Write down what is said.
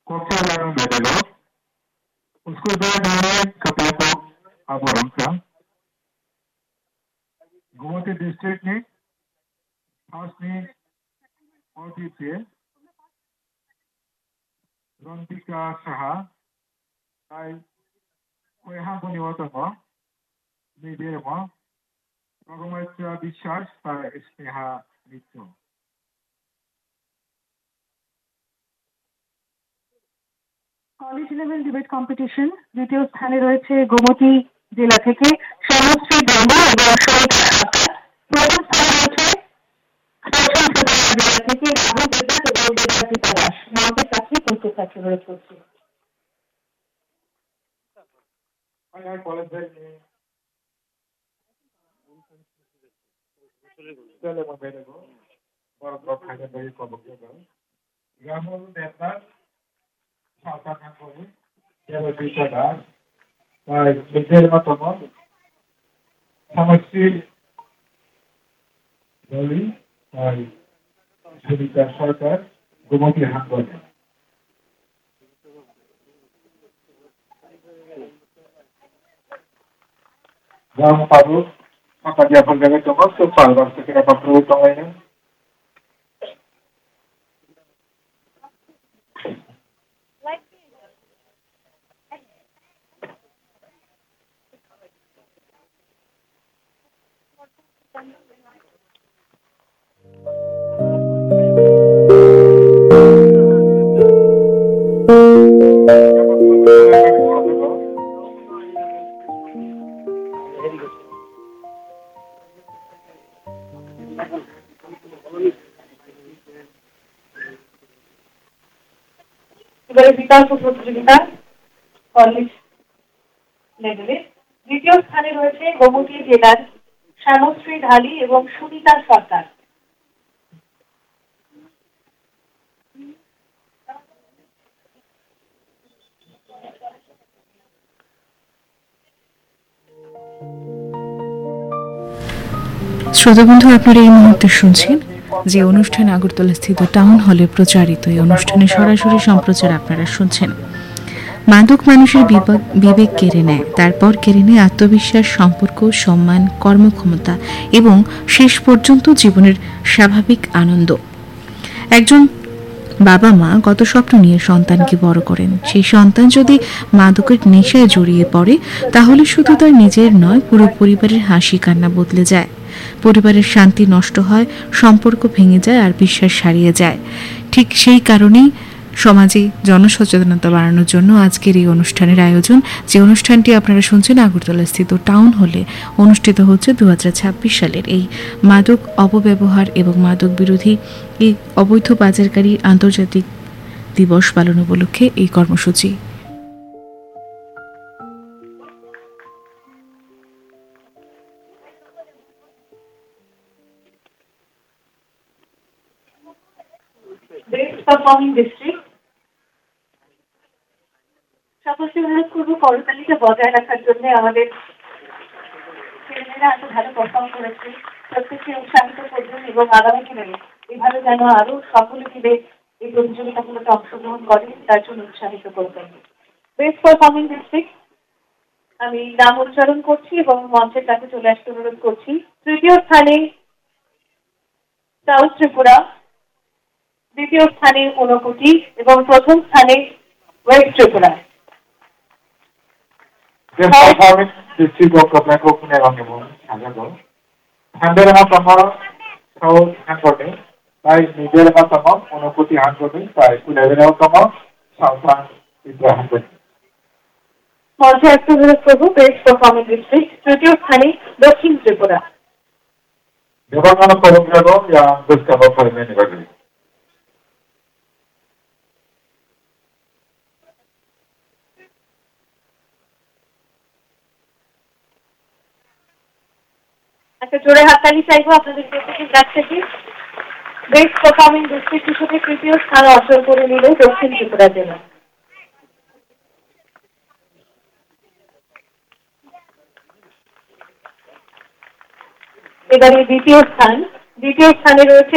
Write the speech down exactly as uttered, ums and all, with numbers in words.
Cocktail iron Bedalo, Uskudarane Kapato Abaranka, Gumati district ni, house ni, Ortice, Rontika Saha, I Koyahani Watama, Nidirma, Rogomacha Discharge by Sneha Mitsu. College level debate competition দ্বিতীয় স্থানে রয়েছে গোমতী জেলা থেকে শ্যামশ্রী ব্রহ্মা এবং সরিতা সরকার। প্রথম স্থানে রয়েছে দক্ষিণ ত্রিপুরা জেলা থেকে রাহুল দেবনাথ এবং দেবাজিতা দাস। মঞ্চের কাছে প্রস্তুত থাকছে রয়েছে করছি Rahul Debnath Saltanat Koli, Devasita Das, by Vijayama Tomo, Samastri Doli, by Sunita Sarkar, Gumati Hangoli. Ram Paru, Makadia Pandaga Tomo, so far, was the Kira Paru Tomo. এবারে বিকল্প প্রতিযোগিতা কলেজ লেভেলে দ্বিতীয় স্থানে রয়েছে গোমতী জেলার শ্যামশ্রী ঢালি এবং সুনিতা সরকার। শ্রোতাবন্ধু, আপনারা এই মুহূর্তে শুনছেন যে অনুষ্ঠান আগরতলা স্থিত টাউন হলে প্রচারিত। এই অনুষ্ঠানে সরাসরি সম্প্রচার আপনারা শুনছেন। মাদক মানুষের বিবেক কেড়ে নেয়, তারপর কেড়ে নেয় আত্মবিশ্বাস, সম্পর্ক, সম্মান, কর্মক্ষমতা এবং শেষ পর্যন্ত জীবনের স্বাভাবিক আনন্দ। একজন বাবা মা কত স্বপ্ন নিয়ে সন্তানকে বড় করেন, সেই সন্তান যদি মাদকের নেশায় জড়িয়ে পড়ে তাহলে শুধু তার নিজের নয়, পুরো পরিবারের হাসি কান্না বদলে যায়। পরিবারের শান্তি নষ্ট হয়, সম্পর্ক ভেঙে যায় আর বিশ্বাস হারিয়ে যায়। ঠিক সেই কারণেই সমাজে জনসচেতনতা বাড়ানোর জন্য আজকের এই অনুষ্ঠানের আয়োজন। যে অনুষ্ঠানটি আপনারা শুনছেন আগরতলা স্থিত টাউন হলে অনুষ্ঠিত হচ্ছে দু হাজার ছাব্বিশ সালের এই মাদক অপব্যবহার এবং মাদক বিরোধী এই অবৈধ পাচারকারী আন্তর্জাতিক দিবস পালন উপলক্ষে এই কর্মসূচি। পারফর্মিং ডিস্ট্রিক্ট সকলকে অনুরোধ করবো করতালিকা বজায় রাখার জন্য। আমাদের ছেলেমেয়েরা এত ভালো পারফর্ম করেছে, প্রত্যেককে উৎসাহিত করবেন এবং আগামী দিনে এভাবে যেন আরো সকলে মিলে এই প্রতিযোগিতাগুলোতে অংশগ্রহণ করেন তার জন্য উৎসাহিত করবেন। বেস্ট পারফর্মিং ডিস্ট্রিক্ট আমি নাম উচ্চারণ করছি এবং মঞ্চের কাছে চলে আসতে অনুরোধ করছি। তৃতীয় স্থানে সাউথ ত্রিপুরা, দ্বিতীয় স্থানে ঊনকোটি এবং প্রথম স্থানে West Tripura. District of Kaplako Kunerangimun, Hanago. Handerama Tama, South Hankode, by Nigerama Tama, Onokuti Hankode, by Kunerangimun Tama, South Hankode. মঞ্চে আসতে অনুরোধ করবো বেস্ট পারফর্মিং ডিস্ট্রিক্ট তৃতীয় স্থানে দক্ষিণ Tripura. Devangana Kolombiago, ya Guskaba Parmen Nagari. একটা জোরে হাততালি চাইবো আপনাদের প্রত্যেকের কাছ থেকে। বেস্ট পারফর্মিং ডিস্ট্রিক্ট হিসেবে তৃতীয় স্থান অর্জন করে নিল দক্ষিণ ত্রিপুরা জেলা। এবারে দ্বিতীয় স্থান দ্বিতীয় স্থানে রয়েছে